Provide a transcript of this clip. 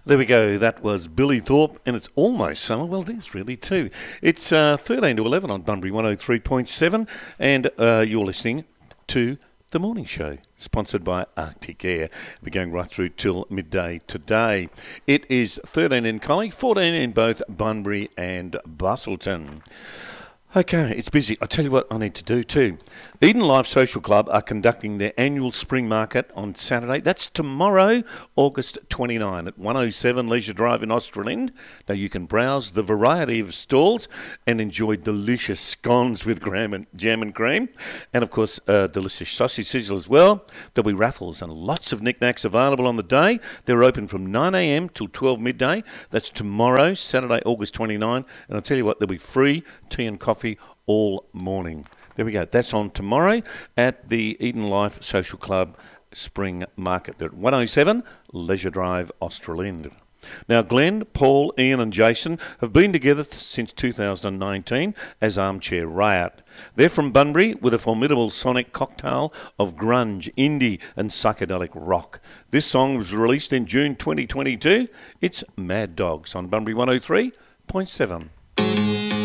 There we go. That was Billy Thorpe, and it's almost summer. Well, it is really too. It's 13 to 11 on Bunbury 103.7, and you're listening to The Morning Show, sponsored by Arctic Air. We're going right through till midday today. It is 13 in Collie, 14 in both Bunbury and Bustleton. Okay, it's busy. I tell you what I need to do too. Eden Life Social Club are conducting their annual spring market on Saturday. That's tomorrow, August 29 at 107 Leisure Drive in Australind. Now you can browse the variety of stalls and enjoy delicious scones with jam and cream. And of course, delicious sausage sizzle as well. There'll be raffles and lots of knickknacks available on the day. They're open from 9 a.m. till 12 midday. That's tomorrow, Saturday, August 29. And I'll tell you what, there'll be free tea and coffee all morning. There we go. That's on tomorrow at the Eden Life Social Club Spring Market. They're at 107 Leisure Drive, Australind. Now, Glenn, Paul, Ian and Jason have been together since 2019 as Armchair Riot. They're from Bunbury with a formidable sonic cocktail of grunge, indie and psychedelic rock. This song was released in June 2022. It's Mad Dogs on Bunbury 103.7.